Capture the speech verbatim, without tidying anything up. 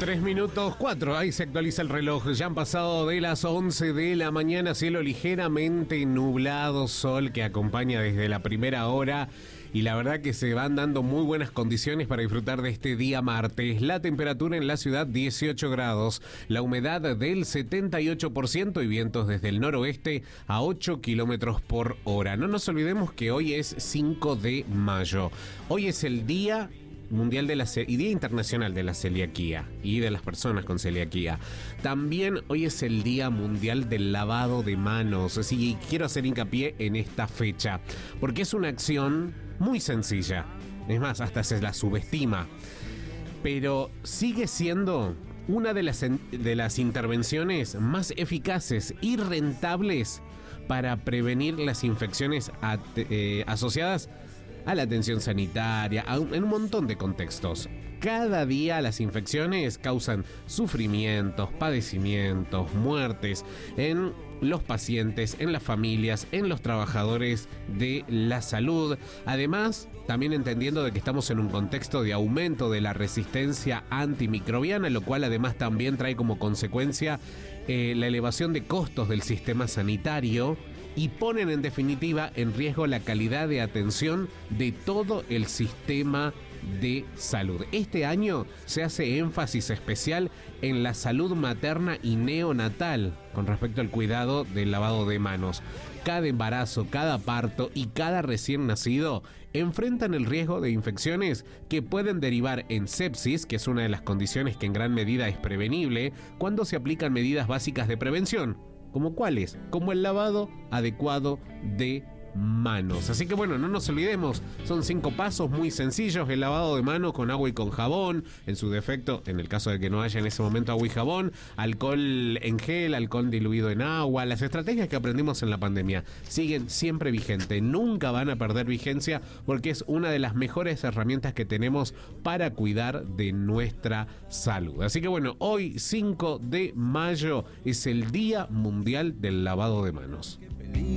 Tres minutos cuatro, ahí se actualiza el reloj. Ya han pasado de las once de la mañana, cielo ligeramente nublado, sol que acompaña desde la primera hora. Y la verdad que se van dando muy buenas condiciones para disfrutar de este día martes. La temperatura en la ciudad dieciocho grados, la humedad del setenta y ocho por ciento y vientos desde el noroeste a ocho kilómetros por hora. No nos olvidemos que hoy es cinco de mayo. Hoy es el día mundial de la ce- y Día Internacional de la Celiaquía y de las personas con celiaquía. También hoy es el Día Mundial del Lavado de Manos. Así que quiero hacer hincapié en esta fecha, porque es una acción muy sencilla. Es más, hasta se la subestima. Pero sigue siendo una de las, en- de las intervenciones más eficaces y rentables para prevenir las infecciones at- eh, asociadas a la atención sanitaria, a un, en un montón de contextos. Cada día las infecciones causan sufrimientos, padecimientos, muertes en los pacientes, en las familias, en los trabajadores de la salud. Además, también entendiendo de que estamos en un contexto de aumento de la resistencia antimicrobiana, lo cual además también trae como consecuencia eh, la elevación de costos del sistema sanitario, y ponen en definitiva en riesgo la calidad de atención de todo el sistema de salud. Este año se hace énfasis especial en la salud materna y neonatal con respecto al cuidado del lavado de manos. Cada embarazo, cada parto y cada recién nacido enfrentan el riesgo de infecciones que pueden derivar en sepsis, que es una de las condiciones que en gran medida es prevenible cuando se aplican medidas básicas de prevención. ¿Como cuáles? Como el lavado adecuado de manos. Así que bueno, no nos olvidemos, son cinco pasos muy sencillos: el lavado de manos con agua y con jabón, en su defecto, en el caso de que no haya en ese momento agua y jabón, alcohol en gel, alcohol diluido en agua. Las estrategias que aprendimos en la pandemia siguen siempre vigentes, nunca van a perder vigencia, porque es una de las mejores herramientas que tenemos para cuidar de nuestra salud. Así que bueno, hoy cinco de mayo es el Día Mundial del Lavado de Manos.